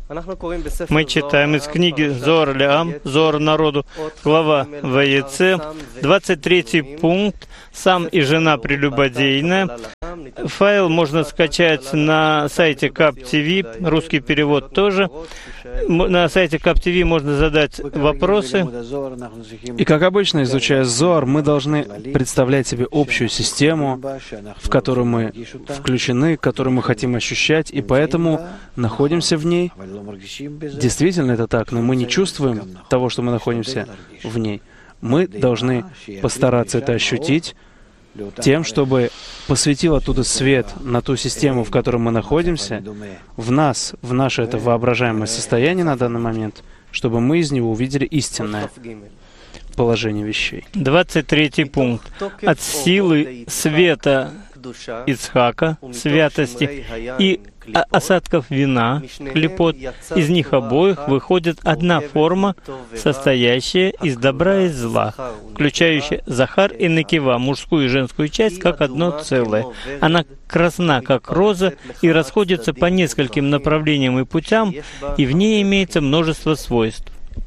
Мы читаем из книги Зоар Леам, Зоар народу, глава Ваеце, 23 пункт, «Сам и жена прелюбодейная». Файл можно скачать на сайте КАП ТВ, русский перевод тоже. На сайте КАП ТВ можно задать вопросы. И как обычно, изучая Зоар, мы должны представлять себе общую систему, в которую мы включены, которую мы хотим ощущать, и поэтому находимся в ней. Действительно это так, но мы не чувствуем того, что мы находимся в ней. Мы должны постараться это ощутить тем, чтобы посветил оттуда свет на ту систему, в которой мы находимся, в нас, в наше это воображаемое состояние на данный момент, чтобы мы из него увидели истинное положение вещей. 23 пункт. От силы света Ицхака, святости, и осадков вина, клипот, из них обоих выходит одна форма, состоящая из добра и зла, включающая Захар и Некива, мужскую и женскую часть, как одно целое. Она красна, как роза, и расходится по нескольким направлениям и путям, и в ней имеется множество свойств.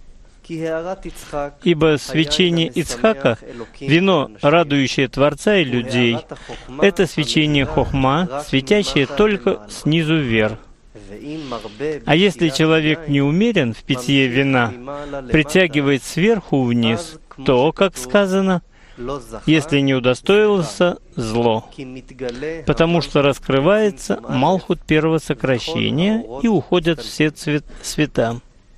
Ибо свечение Ицхака, вино, радующее Творца и людей, это свечение Хохма, светящее только снизу вверх. А если человек не умерен в питье вина, притягивает сверху вниз, то, как сказано, если не удостоился, зло, потому что раскрывается Малхут первого сокращения и уходят все цвета.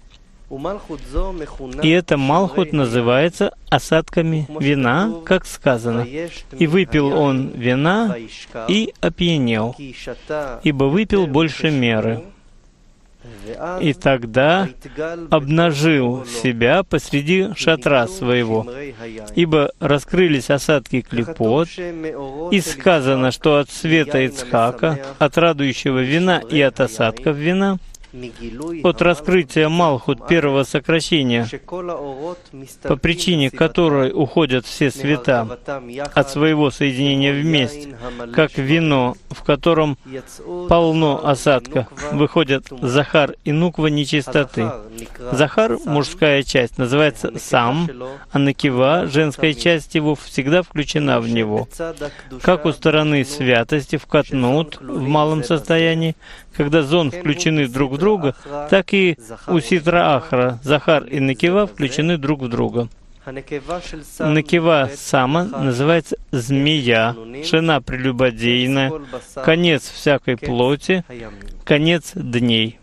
И это Малхут называется осадками вина, как сказано. «И выпил он вина, и опьянел, ибо выпил больше меры. И тогда обнажил себя посреди шатра своего, ибо раскрылись осадки клипот, и сказано, что от света Ицхака, от радующего вина и от осадков вина, от раскрытия Малхут первого сокращения, по причине которой уходят все света от своего соединения вместе, как вино, в котором полно осадка, выходят Захар и Нуква нечистоты. Захар, мужская часть, называется сам, а Некива, женская часть его, всегда включена в него. Как у стороны святости в Катнут, в малом состоянии, когда зон включены друг в друга, так и у Ситра Ахра, Захар и Некива включены друг в друга. Некива Сама называется змея, жена прелюбодейная, конец всякой плоти, конец дней.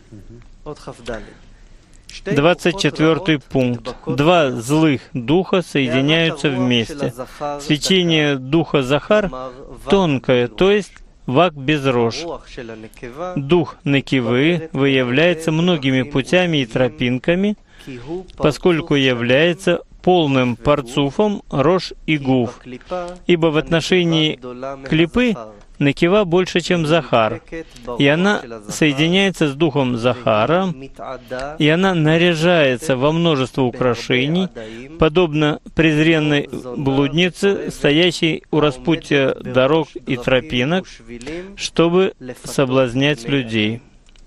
24 пункт. Два злых духа соединяются вместе. Свечение духа Захар тонкое, то есть вак без рож. Дух Некивы выявляется многими путями и тропинками, поскольку является полным парцуфом рож и гуф. Ибо в отношении клипы Некива больше, чем Захар, и она соединяется с духом Захара, и она наряжается во множество украшений, подобно презренной блуднице, стоящей у распутья дорог и тропинок, чтобы соблазнять людей.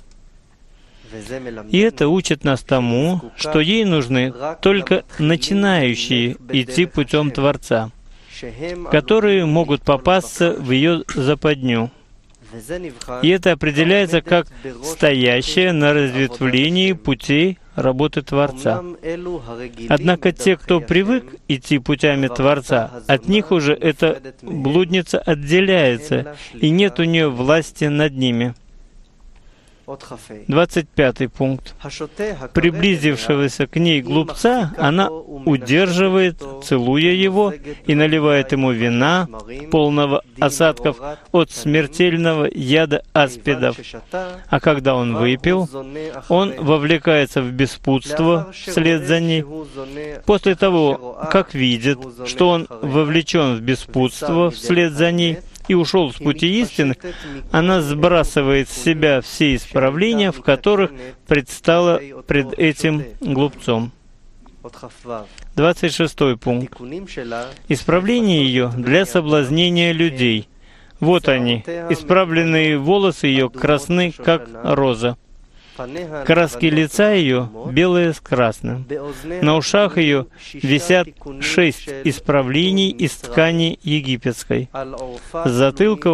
И это учит нас тому, что ей нужны только начинающие идти путем Творца, которые могут попасться в ее западню. И это определяется как стоящее на разветвлении путей работы Творца. Однако те, кто привык идти путями Творца, от них уже эта блудница отделяется, и нет у нее власти над ними. 25 пункт. Приблизившегося к ней глупца она удерживает, целуя его, и наливает ему вина, полного осадков от смертельного яда аспидов. А когда он выпил, он вовлекается в беспутство вслед за ней. После того, как видит, что он вовлечен в беспутство вслед за ней, и ушел с пути истины, она сбрасывает с себя все исправления, в которых предстала пред этим глупцом. 26 пункт. Исправление ее для соблазнения людей. Вот они, исправленные волосы ее красны, как роза. Краски лица ее белые с красным. На ушах ее висят 6 исправлений из ткани египетской. С затылка